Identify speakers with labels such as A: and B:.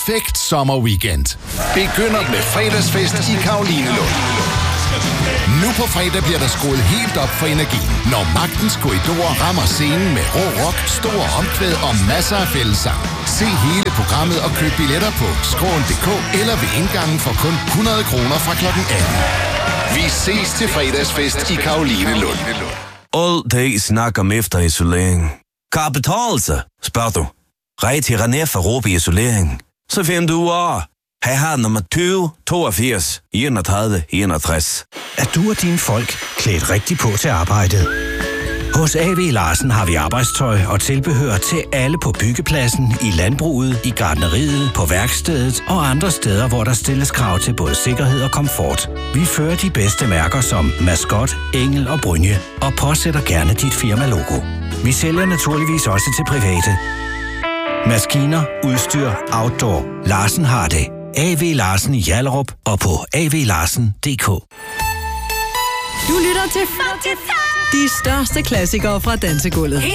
A: perfekt sommerweekend begynder med fredagsfest i Carolinelund. Nu på fredag bliver der skruet helt op for energien, når Magtens Korridorer rammer scenen med rå rock, store omkvæd og masser af fællessang. Se hele programmet og køb billetter på skråen.dk eller ved indgangen for kun 100 kroner fra kl. 18. Vi ses til fredagsfest i Carolinelund.
B: All day snakker om efterisolering. Kan det betale sig, spørger du? Rej til René for Råbe Isolering. Så finder du af. Her har nummer 20 82 31 61.
C: Er du og dine folk klædt rigtigt på til arbejdet? Hos A.V. Larsen har vi arbejdstøj og tilbehør til alle på byggepladsen, i landbruget, i gartneriet, på værkstedet og andre steder, hvor der stilles krav til både sikkerhed og komfort. Vi fører de bedste mærker som Maskot, Engel og Brynje og påsætter gerne dit firma-logo. Vi sælger naturligvis også til private. Maskiner, udstyr, outdoor. Larsen har det. A.V. Larsen i Hjallerup og på avlarsen.dk.
D: Du lytter til de største klassikere fra dansegulvet.